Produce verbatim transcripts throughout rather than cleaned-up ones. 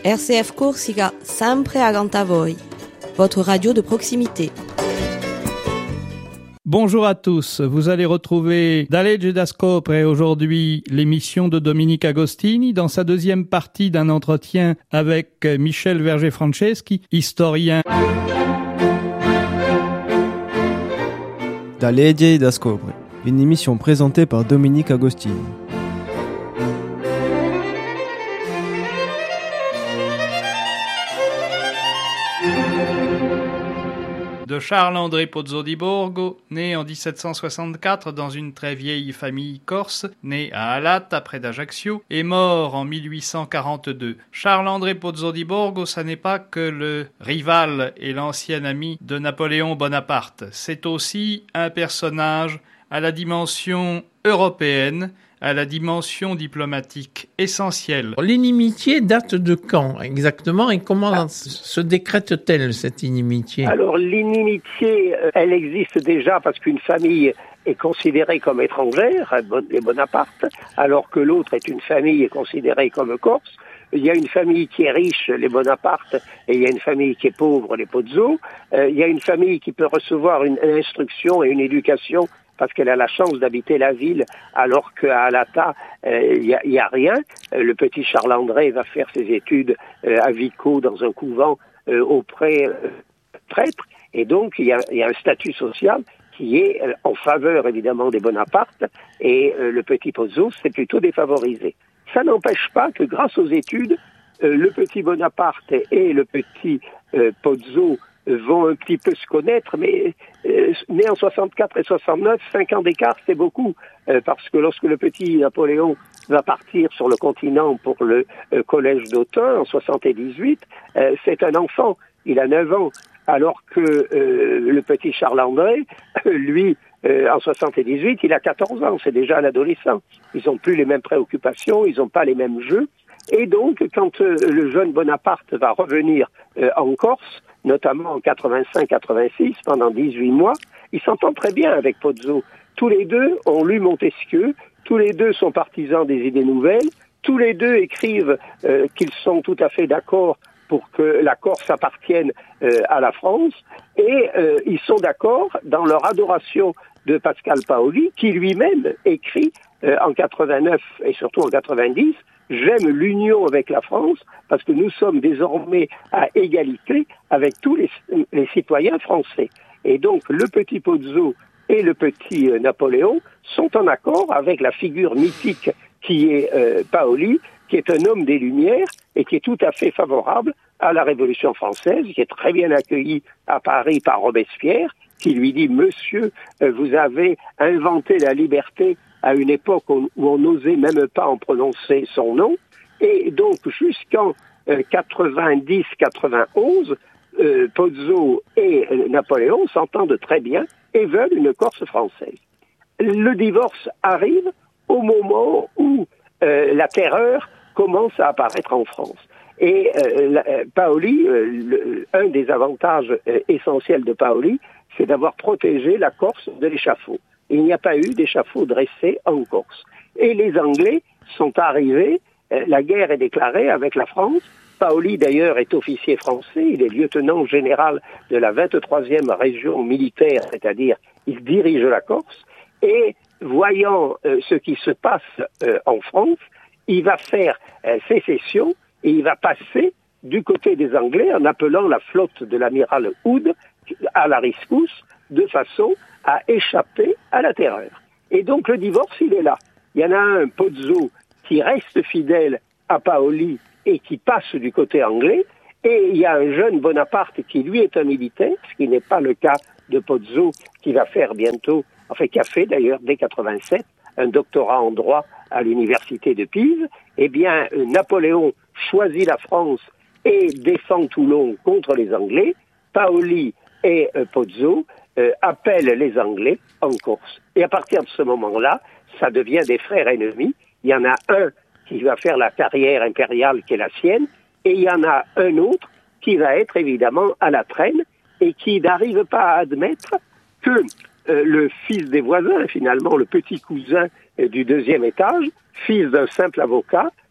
R C F Corsica, sempre accanto a voi, votre radio de proximité. Bonjour à tous, vous allez retrouver Dalegge da Scopre aujourd'hui l'émission de Dominique Agostini dans sa deuxième partie d'un entretien avec Michel Verger-Franceschi, historien. Dalegge da Scopre, une émission présentée par Dominique Agostini. De Charles-André Pozzo di Borgo, né en dix-sept cent soixante-quatre dans une très vieille famille corse, né à Alata, près d'Ajaccio, et mort en mille huit cent quarante-deux. Charles-André Pozzo di Borgo, ça n'est pas que le rival et l'ancien ami de Napoléon Bonaparte. C'est aussi un personnage à la dimension européenne, à la dimension diplomatique essentielle. L'inimitié date de quand exactement et comment ah. se décrète-t-elle cette inimitié? Alors l'inimitié, elle existe déjà parce qu'une famille est considérée comme étrangère, les Bonaparte, alors que l'autre est une famille considérée comme corse. Il y a une famille qui est riche, les Bonaparte, et il y a une famille qui est pauvre, les Pozzo. Euh, il y a une famille qui peut recevoir une, une instruction et une éducation parce qu'elle a la chance d'habiter la ville, alors qu'à Alata, il euh, y, a, y a rien. Euh, le petit Charles-André va faire ses études euh, à Vico, dans un couvent, euh, auprès euh, prêtre. Et donc, il y a, y a un statut social qui est euh, en faveur, évidemment, des Bonaparte, et euh, le petit Pozzo, c'est plutôt défavorisé. Ça n'empêche pas que, grâce aux études, euh, le petit Bonaparte et le petit euh, Pozzo vont un petit peu se connaître, mais euh, né en soixante-quatre et soixante-neuf, cinq ans d'écart, c'est beaucoup, euh, parce que lorsque le petit Napoléon va partir sur le continent pour le euh, collège d'Autun en soixante-dix-huit, euh, c'est un enfant, il a neuf ans, alors que euh, le petit Charles-André, lui, euh, en soixante-dix-huit, il a quatorze ans, c'est déjà un adolescent. Ils n'ont plus les mêmes préoccupations, ils n'ont pas les mêmes jeux, et donc quand euh, le jeune Bonaparte va revenir euh, en Corse, notamment en quatre-vingt-cinq quatre-vingt-six, pendant dix-huit mois, il s'entend très bien avec Pozzo. Tous les deux ont lu Montesquieu, tous les deux sont partisans des idées nouvelles, tous les deux écrivent euh, qu'ils sont tout à fait d'accord pour que la Corse appartienne euh, à la France, et euh, ils sont d'accord dans leur adoration de Pascal Paoli, qui lui-même écrit euh, en quatre-vingt-neuf et surtout en quatre-vingt-dix, « J'aime l'union avec la France parce que nous sommes désormais à égalité avec tous les, les citoyens français. » Et donc le petit Pozzo et le petit euh, Napoléon sont en accord avec la figure mythique qui est euh, Paoli, qui est un homme des Lumières et qui est tout à fait favorable à la Révolution française, qui est très bien accueilli à Paris par Robespierre, qui lui dit « Monsieur, euh, vous avez inventé la liberté à une époque où on n'osait même pas en prononcer son nom. » Et donc, jusqu'en euh, quatre-vingt-dix quatre-vingt-onze, euh, Pozzo et euh, Napoléon s'entendent très bien et veulent une Corse française. Le divorce arrive au moment où euh, la terreur commence à apparaître en France. Et euh, la, euh, Paoli, euh, le, un des avantages euh, essentiels de Paoli, c'est d'avoir protégé la Corse de l'échafaud. Il n'y a pas eu d'échafaud dressé en Corse. Et les Anglais sont arrivés, euh, la guerre est déclarée avec la France. Paoli, d'ailleurs, est officier français, il est lieutenant général de la vingt-troisième région militaire, c'est-à-dire il dirige la Corse. Et voyant euh, ce qui se passe euh, en France, il va faire euh, sécession et il va passer du côté des Anglais en appelant la flotte de l'amiral Hood à la rescousse, de façon à échapper à la terreur. Et donc le divorce, il est là. Il y en a un, Pozzo, qui reste fidèle à Paoli et qui passe du côté anglais, et il y a un jeune Bonaparte qui, lui, est un militaire, ce qui n'est pas le cas de Pozzo, qui va faire bientôt, enfin qui a fait d'ailleurs dès quatre-vingt-sept, un doctorat en droit à l'université de Pise. Eh bien, Napoléon choisit la France et défend Toulon contre les Anglais. Paoli et euh, Pozzo euh, appellent les Anglais en Corse. Et à partir de ce moment-là, ça devient des frères ennemis. Il y en a un qui va faire la carrière impériale qui est la sienne, et il y en a un autre qui va être évidemment à la traîne et qui n'arrive pas à admettre que euh, le fils des voisins, finalement le petit cousin euh, du deuxième étage, fils d'un simple avocat,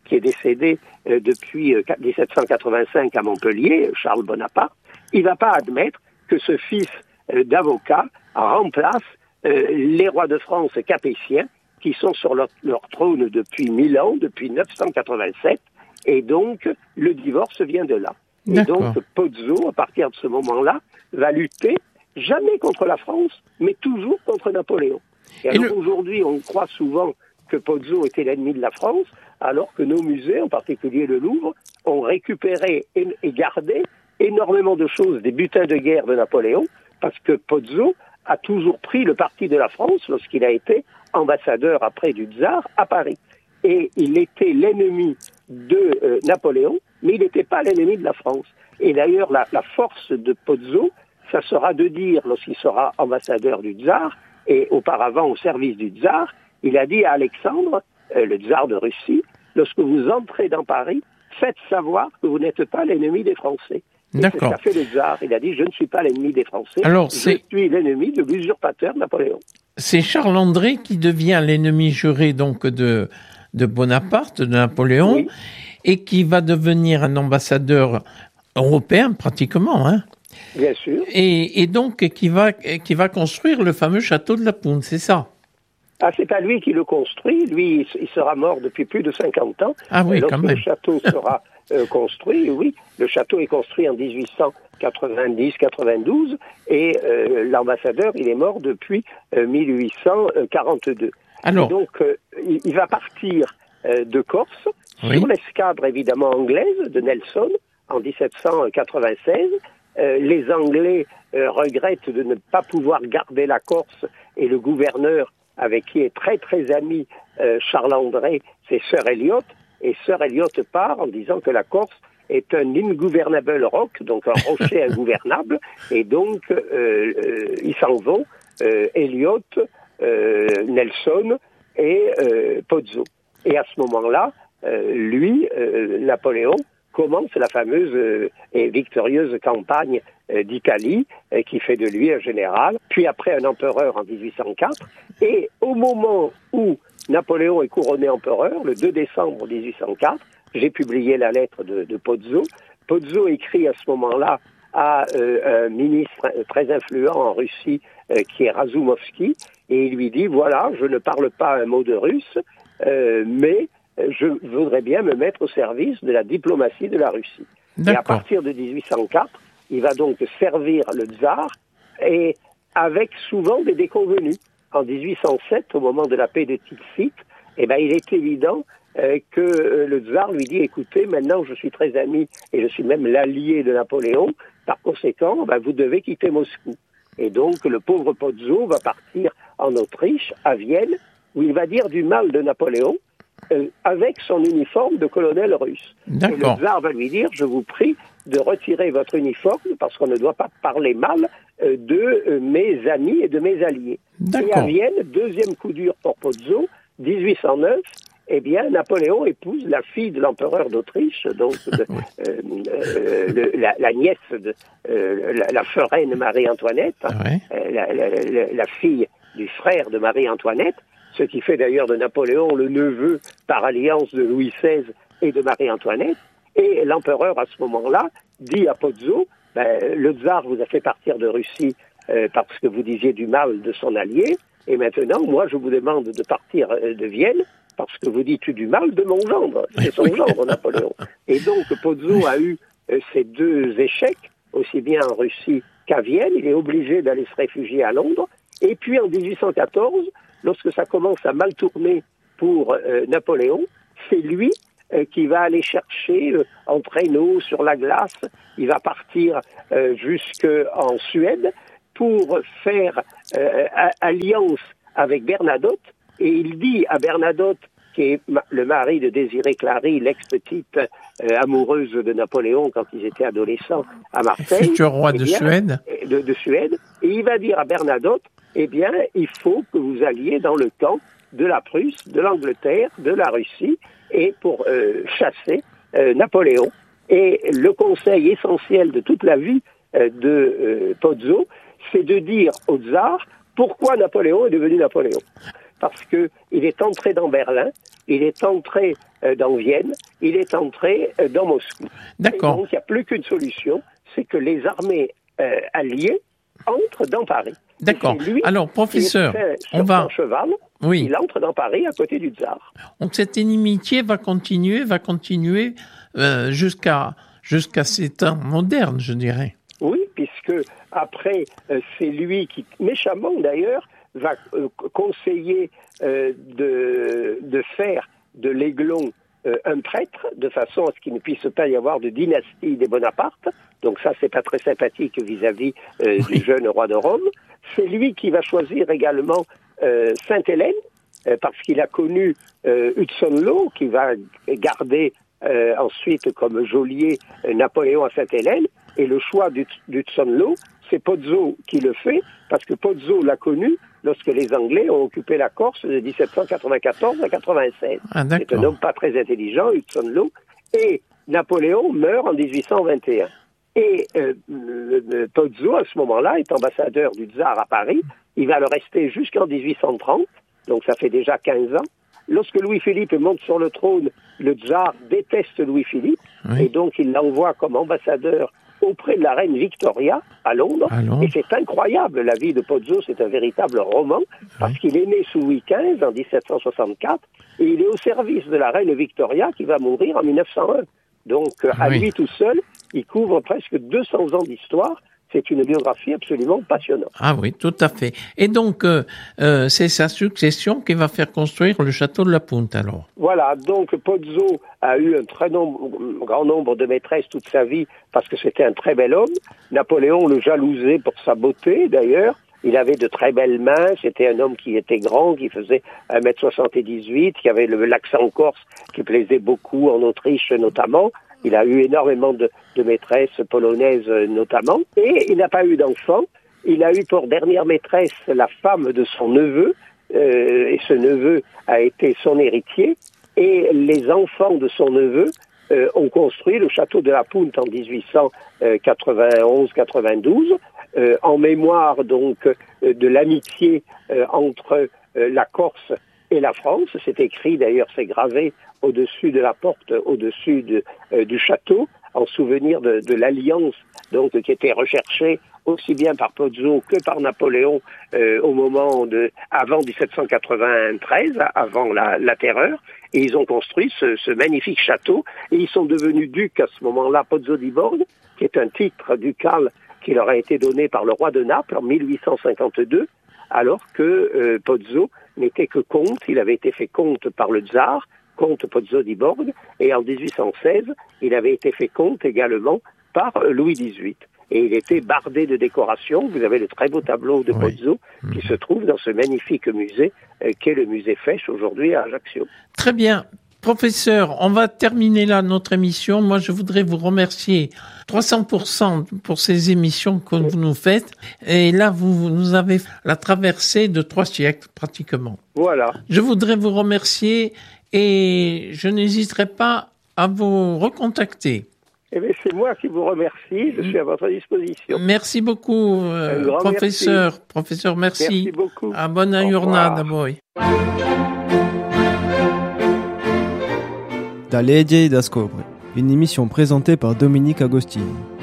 qui est décédé euh, depuis euh, dix-sept cent quatre-vingt-cinq à Montpellier, Charles Bonaparte, il ne va pas admettre que ce fils euh, d'avocat remplace euh, les rois de France capétiens qui sont sur leur, leur trône depuis mille ans, depuis neuf cent quatre-vingt-sept, et donc le divorce vient de là. D'accord. Et donc Pozzo, à partir de ce moment-là, va lutter jamais contre la France, mais toujours contre Napoléon. Et, et alors le... aujourd'hui, on croit souvent que Pozzo était l'ennemi de la France, alors que nos musées, en particulier le Louvre, ont récupéré et, et gardé énormément de choses des butins de guerre de Napoléon, parce que Pozzo a toujours pris le parti de la France lorsqu'il a été ambassadeur après du tsar à Paris. Et il était l'ennemi de euh, Napoléon, mais il n'était pas l'ennemi de la France. Et d'ailleurs, la, la force de Pozzo, ça sera de dire, lorsqu'il sera ambassadeur du tsar, et auparavant au service du tsar, il a dit à Alexandre, euh, le tsar de Russie, lorsque vous entrez dans Paris, faites savoir que vous n'êtes pas l'ennemi des Français. Et c'est ce qu'a fait le tsar. Il a dit, je ne suis pas l'ennemi des Français, Alors, je c'est... suis l'ennemi de l'usurpateur Napoléon. C'est Charles-André qui devient l'ennemi juré donc de, de Bonaparte, de Napoléon, oui. Et qui va devenir un ambassadeur européen pratiquement, hein. Bien sûr. Et, et donc qui va, qui va construire le fameux château de la Poune, c'est ça? Ah, c'est pas lui qui le construit. Lui, il sera mort depuis plus de cinquante ans. Ah oui, lorsque quand même. Le château sera euh, construit, oui. Le château est construit en dix-huit cent quatre-vingt-dix quatre-vingt-douze et euh, l'ambassadeur, il est mort depuis euh, mille huit cent quarante-deux. Alors, et donc, euh, il, il va partir euh, de Corse, oui. Sur l'escadre évidemment anglaise de Nelson en dix-sept cent quatre-vingt-seize. Euh, les Anglais euh, regrettent de ne pas pouvoir garder la Corse et le gouverneur avec qui est très très ami euh, Charles-André, c'est Sir Eliot, et Sir Eliot part en disant que la Corse est un ingovernable rock, donc un rocher ingouvernable, et donc euh, euh, ils s'en vont, euh, Eliot, euh, Nelson et euh, Pozzo. Et à ce moment-là, euh, lui, euh, Napoléon, commence la fameuse euh, et victorieuse campagne euh, d'Italie, euh, qui fait de lui un général, puis après un empereur en dix-huit cent quatre, et au moment où Napoléon est couronné empereur, le deux décembre dix-huit cent quatre, j'ai publié la lettre de, de Pozzo. Pozzo écrit à ce moment-là à euh, un ministre très influent en Russie, euh, qui est Razoumovski, et il lui dit, voilà, je ne parle pas un mot de russe, euh, mais je voudrais bien me mettre au service de la diplomatie de la Russie. D'accord. Et à partir de dix-huit cent quatre, il va donc servir le tsar, et avec souvent des déconvenus. En dix-huit cent sept, au moment de la paix de Tilsit, eh ben, il est évident euh, que euh, le tsar lui dit, écoutez, maintenant je suis très ami, et je suis même l'allié de Napoléon, par conséquent, ben, vous devez quitter Moscou. Et donc, le pauvre Pozzo va partir en Autriche, à Vienne, où il va dire du mal de Napoléon, Euh, avec son uniforme de colonel russe. D'accord. Et le tsar va lui dire, je vous prie de retirer votre uniforme parce qu'on ne doit pas parler mal euh, de euh, mes amis et de mes alliés. D'accord. Et à Vienne, deuxième coup dur pour Pozzo, dix-huit cent neuf, eh bien, Napoléon épouse la fille de l'empereur d'Autriche, donc de, oui. euh, euh, le, la, la nièce de euh, la, la foraine Marie-Antoinette, oui. euh, la, la, la, la fille du frère de Marie-Antoinette, ce qui fait d'ailleurs de Napoléon le neveu par alliance de Louis seize et de Marie-Antoinette. Et l'empereur, à ce moment-là, dit à Pozzo, ben, le tsar vous a fait partir de Russie euh, parce que vous disiez du mal de son allié, et maintenant, moi, je vous demande de partir euh, de Vienne parce que vous dites du mal de mon gendre. C'est son gendre, Napoléon. Et donc, Pozzo a eu euh, ces deux échecs, aussi bien en Russie qu'à Vienne. Il est obligé d'aller se réfugier à Londres. Et puis, en dix-huit cent quatorze, lorsque ça commence à mal tourner pour euh, Napoléon, c'est lui euh, qui va aller chercher euh, en traîneau sur la glace. Il va partir euh, jusqu'en Suède pour faire euh, alliance avec Bernadotte. Et il dit à Bernadotte, qui est ma- le mari de Désirée Clary, l'ex-petite euh, amoureuse de Napoléon quand ils étaient adolescents à Marseille. Futur roi eh de bien, Suède. De, de Suède. Et il va dire à Bernadotte, eh bien, il faut que vous alliez dans le camp de la Prusse, de l'Angleterre, de la Russie, et pour euh, chasser euh, Napoléon. Et le conseil essentiel de toute la vie euh, de euh, Pozzo, c'est de dire au tsar pourquoi Napoléon est devenu Napoléon. Parce que il est entré dans Berlin, il est entré euh, dans Vienne, il est entré euh, dans Moscou. D'accord. Et donc il n'y a plus qu'une solution, c'est que les armées euh, alliées entrent dans Paris. D'accord. Lui, Alors, professeur, on va... cheval, oui. Il entre dans Paris à côté du tsar. Donc cette inimitié va continuer, va continuer euh, jusqu'à jusqu'à ces temps modernes, je dirais. Oui, puisque après, euh, c'est lui qui, méchamment d'ailleurs, va euh, conseiller euh, de, de faire de l'Aiglon euh, un prêtre, de façon à ce qu'il ne puisse pas y avoir de dynastie des Bonaparte. Donc ça, c'est pas très sympathique vis-à-vis euh, oui. du jeune roi de Rome. C'est lui qui va choisir également euh, Sainte-Hélène, euh, parce qu'il a connu euh, Hudson Law, qui va garder euh, ensuite comme geôlier euh, Napoléon à Sainte-Hélène. Et le choix d'Hudson Law, c'est Pozzo qui le fait, parce que Pozzo l'a connu lorsque les Anglais ont occupé la Corse de dix-sept cent quatre-vingt-quatorze à quatre-vingt-seize. Ah, c'est un homme pas très intelligent, Hudson Law. Et Napoléon meurt en dix-huit cent vingt et un. Et euh, euh, Pozzo, à ce moment-là, est ambassadeur du tsar à Paris. Il va le rester jusqu'en dix-huit cent trente, donc ça fait déjà quinze ans. Lorsque Louis-Philippe monte sur le trône, le tsar déteste Louis-Philippe, oui. et donc il l'envoie comme ambassadeur auprès de la reine Victoria à Londres. à Londres. Et c'est incroyable, la vie de Pozzo, c'est un véritable roman, oui. parce qu'il est né sous Louis quinze en dix-sept cent soixante-quatre, et il est au service de la reine Victoria qui va mourir en mille neuf cent un. Donc, à oui. lui tout seul, il couvre presque deux cents ans d'histoire. C'est une biographie absolument passionnante. Ah oui, tout à fait. Et donc, euh, euh, c'est sa succession qui va faire construire le château de la Punta, alors. Voilà, donc Pozzo a eu un très nombre, un grand nombre de maîtresses toute sa vie parce que c'était un très bel homme. Napoléon le jalousait pour sa beauté, d'ailleurs. Il avait de très belles mains, c'était un homme qui était grand, qui faisait un mètre soixante-dix-huit, qui avait le, l'accent corse qui plaisait beaucoup en Autriche notamment. Il a eu énormément de, de maîtresses polonaises notamment, et il n'a pas eu d'enfant. Il a eu pour dernière maîtresse la femme de son neveu, euh, et ce neveu a été son héritier, et les enfants de son neveu euh, ont construit le château de la Punta en dix-huit cent quatre-vingt-onze quatre-vingt-douze, euh, en mémoire donc euh, de l'amitié euh, entre euh, la Corse et la France. C'est écrit, d'ailleurs, c'est gravé au-dessus de la porte, au-dessus de, euh, du château, en souvenir de, de l'alliance donc qui était recherchée aussi bien par Pozzo que par Napoléon euh, au moment de avant dix-sept cent quatre-vingt-treize, avant la, la Terreur, et ils ont construit ce, ce magnifique château, et ils sont devenus ducs à ce moment-là, Pozzo di Borgo, qui est un titre ducal qui leur a été donné par le roi de Naples en mille huit cent cinquante-deux, alors que euh, Pozzo n'était que comte, il avait été fait comte par le tsar, comte Pozzo di Borgo, et en dix-huit cent seize, il avait été fait comte également par Louis dix-huit. Et il était bardé de décorations. Vous avez le très beau tableau de Pozzo oui. qui mmh. se trouve dans ce magnifique musée euh, qu'est le musée Fesch aujourd'hui à Ajaccio. Très bien. Professeur, on va terminer là notre émission. Moi, je voudrais vous remercier trois cents pour cent pour ces émissions que vous nous faites. Et là, vous nous avez la traversée de trois siècles pratiquement. Voilà. Je voudrais vous remercier et je n'hésiterai pas à vous recontacter. Eh bien, c'est moi qui vous remercie. Je suis à votre disposition. Merci beaucoup, euh, professeur. Merci. Professeur, merci. Merci beaucoup. À bonne giornata a voi. Da Legge da Scobre, une émission présentée par Dominique Agostini.